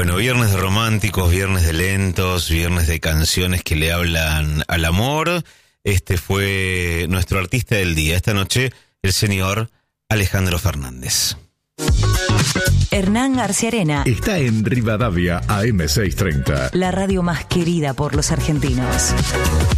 Bueno, viernes de románticos, viernes de lentos, viernes de canciones que le hablan al amor. Este fue nuestro artista del día. Esta noche, el señor Alejandro Fernández. Hernán Arciarena está en Rivadavia AM630. La radio más querida por los argentinos.